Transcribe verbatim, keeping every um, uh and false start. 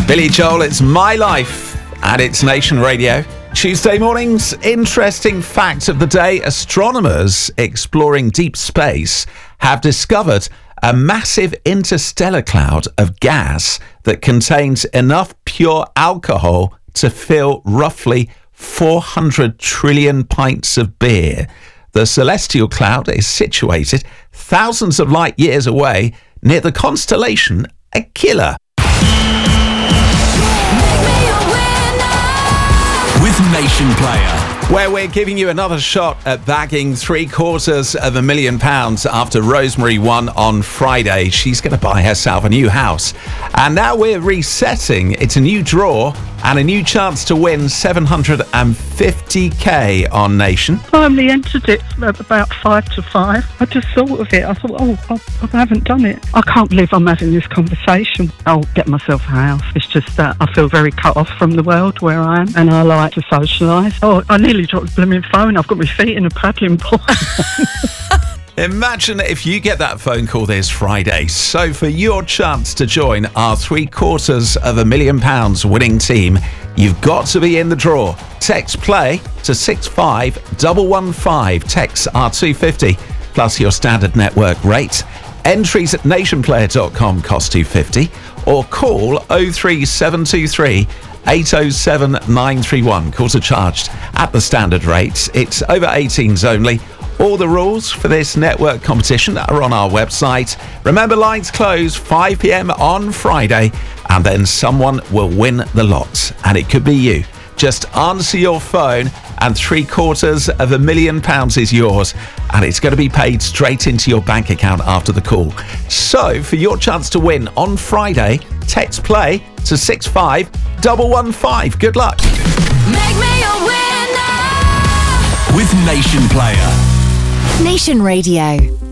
Billy Joel, it's My Life, and it's Nation Radio. Tuesday morning's interesting fact of the day. Astronomers exploring deep space have discovered a massive interstellar cloud of gas that contains enough pure alcohol to fill roughly four hundred trillion pints of beer. The celestial cloud is situated thousands of light years away near the constellation Aquila. With Nation Player, where we're giving you another shot at bagging three quarters of a million pounds after Rosemary won on Friday. She's going to buy herself a new house. And now we're resetting. It's a new draw and a new chance to win seven hundred fifty k on Nation. I only entered it at about five to five. I just thought of it. I thought, oh, I, I haven't done it. I can't believe I'm having this conversation. I'll get myself a house. It's just that I feel very cut off from the world where I am, and I like to socialise. Oh, I nearly dropped the blooming phone. I've got my feet in a paddling pool. Imagine if you get that phone call this Friday. So for your chance to join our three quarters of a million pounds winning team, you've got to be in the draw. Text play to six five one one five. Text R two fifty plus your standard network rate. Entries at nationplayer dot com cost two fifty, or call oh three seven two three eight oh seven nine three one. Calls are charged at the standard rates. It's over eighteens only. All the rules for this network competition are on our website. Remember, lines close five p.m. on Friday, and then someone will win the lot. And it could be you. Just answer your phone, and three quarters of a million pounds is yours. And it's going to be paid straight into your bank account after the call. So, for your chance to win on Friday, text play to six five one one five. Good luck. Make me a winner with Nation Player. Nation Radio.